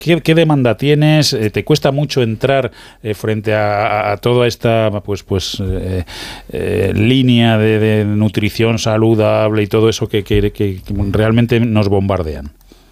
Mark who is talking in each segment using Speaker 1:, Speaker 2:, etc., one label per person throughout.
Speaker 1: ¿Qué demanda tienes? ¿Te cuesta mucho entrar frente a toda esta línea de nutrición saludable y todo eso que realmente nos bombardean?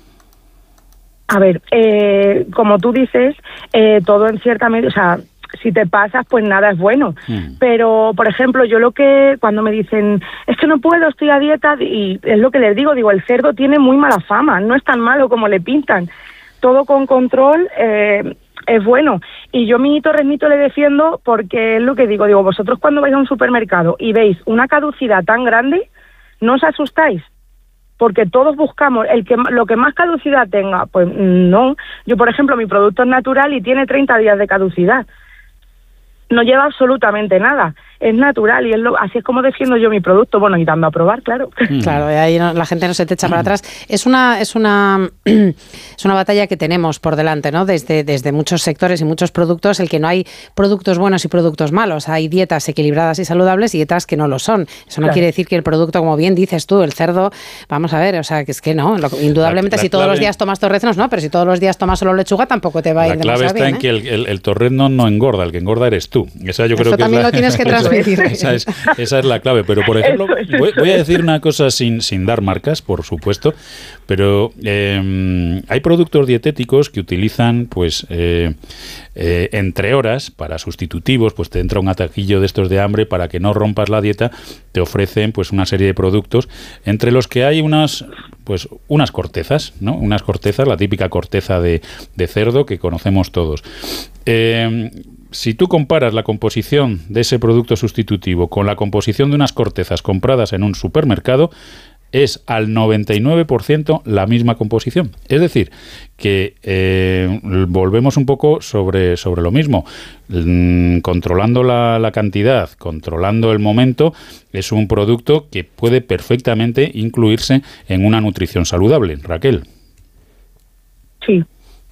Speaker 2: A ver, como tú dices, todo en cierta medida, o sea, si te pasas, pues nada es bueno. Pero, por ejemplo, cuando me dicen, es que no puedo, estoy a dieta, y es lo que les digo, el cerdo tiene muy mala fama, no es tan malo como le pintan. Todo con control es bueno. Y yo mi torresmito le defiendo porque es lo que digo, vosotros cuando vais a un supermercado y veis una caducidad tan grande, no os asustáis, porque todos buscamos lo que más caducidad tenga. Pues no. Yo, por ejemplo, mi producto es natural y tiene 30 días de caducidad. No lleva absolutamente nada, es natural y así es como defiendo yo mi producto, y dando a probar, claro.
Speaker 3: Claro, y ahí la gente no se te echa para atrás. Es una batalla que tenemos por delante, ¿no? Desde muchos sectores y muchos productos, el que no hay productos buenos y productos malos. Hay dietas equilibradas y saludables y dietas que no lo son. Eso no quiere decir que el producto, como bien dices tú, el cerdo, vamos a ver, o sea, que es que no, indudablemente si todos los días tomas torreznos, no, pero si todos los días tomas solo lechuga, tampoco te va a ir demasiado bien.
Speaker 1: La clave está en que el torrezno no engorda, el que engorda eres tú. Esa yo creo que
Speaker 3: también lo tienes que transmitir.
Speaker 1: Esa es la clave. Pero, por ejemplo, voy a decir una cosa sin dar marcas, por supuesto, pero hay productos dietéticos que utilizan, entre horas, para sustitutivos, pues te entra un ataquillo de estos de hambre, para que no rompas la dieta, te ofrecen una serie de productos, entre los que hay unas cortezas, ¿no? Unas cortezas, la típica corteza de cerdo que conocemos todos. Si tú comparas la composición de ese producto sustitutivo con la composición de unas cortezas compradas en un supermercado, es al 99% la misma composición. Es decir, que volvemos un poco sobre lo mismo. Controlando la cantidad, controlando el momento, es un producto que puede perfectamente incluirse en una nutrición saludable. Raquel.
Speaker 2: Sí.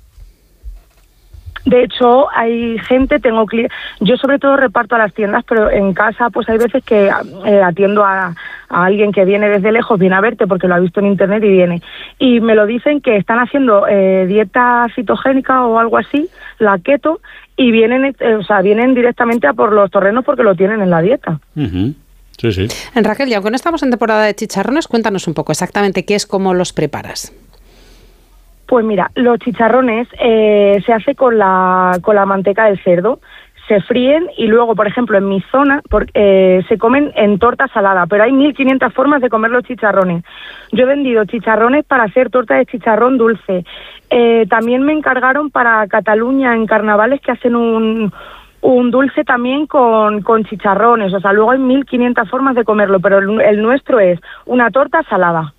Speaker 2: De hecho, hay gente, yo sobre todo reparto a las tiendas, pero en casa pues hay veces que atiendo a alguien que viene desde lejos, viene a verte porque lo ha visto en internet y viene. Y me lo dicen que están haciendo dieta citogénica o algo así, la keto, y vienen directamente a por los torrenos porque lo tienen en la dieta.
Speaker 1: Uh-huh. Sí, sí.
Speaker 3: Raquel, y aunque no estamos en temporada de chicharrones, cuéntanos un poco exactamente qué es, cómo los preparas.
Speaker 2: Pues mira, los chicharrones se hace con la manteca del cerdo, se fríen y luego, por ejemplo, en mi zona se comen en torta salada, pero hay 1500 formas de comer los chicharrones. Yo he vendido chicharrones para hacer torta de chicharrón dulce. También me encargaron para Cataluña en carnavales que hacen un dulce también con chicharrones. O sea, luego hay 1500 formas de comerlo, pero el nuestro es una torta salada.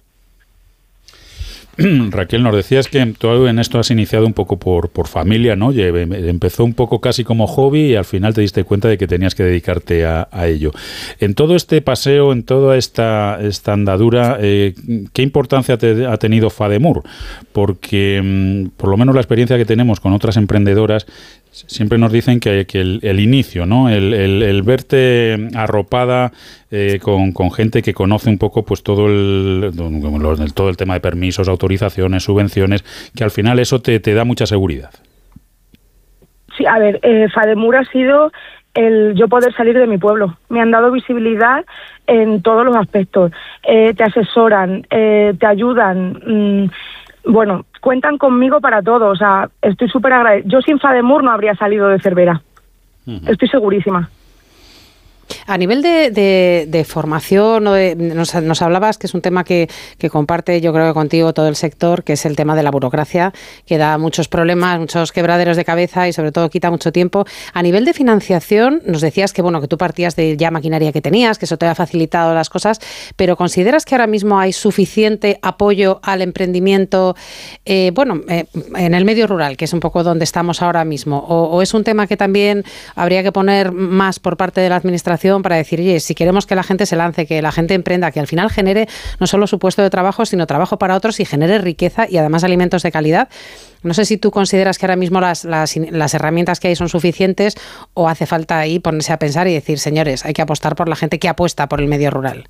Speaker 1: Raquel, nos decías que tú en esto has iniciado un poco por familia, ¿no? Empezó un poco casi como hobby y al final te diste cuenta de que tenías que dedicarte a ello. En todo este paseo, en toda esta andadura, ¿qué importancia ha tenido Fademur? Porque por lo menos la experiencia que tenemos con otras emprendedoras siempre nos dicen que el inicio, ¿no? El verte arropada con gente que conoce un poco pues todo el tema de permisos, autorizaciones, subvenciones, que al final eso te da mucha seguridad.
Speaker 2: Sí, a ver, Fademur ha sido el yo poder salir de mi pueblo. Me han dado visibilidad en todos los aspectos. Te asesoran, te ayudan. Bueno, cuentan conmigo para todo, o sea, estoy súper agradecida. Yo sin Fademur no habría salido de Cervera, estoy segurísima.
Speaker 3: A nivel de formación, nos hablabas que es un tema que comparte yo creo que contigo todo el sector, que es el tema de la burocracia, que da muchos problemas, muchos quebraderos de cabeza y sobre todo quita mucho tiempo. A nivel de financiación, nos decías que que tú partías de ya maquinaria que tenías, que eso te ha facilitado las cosas, pero ¿consideras que ahora mismo hay suficiente apoyo al emprendimiento en el medio rural, que es un poco donde estamos ahora mismo? ¿O es un tema que también habría que poner más por parte de la administración para decir, oye, si queremos que la gente se lance, que la gente emprenda, que al final genere no solo su puesto de trabajo, sino trabajo para otros y genere riqueza y además alimentos de calidad? No sé si tú consideras que ahora mismo las herramientas que hay son suficientes o hace falta ahí ponerse a pensar y decir, señores, hay que apostar por la gente que apuesta por el medio rural.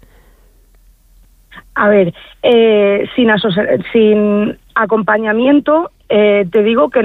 Speaker 2: A ver, sin acompañamiento, te digo que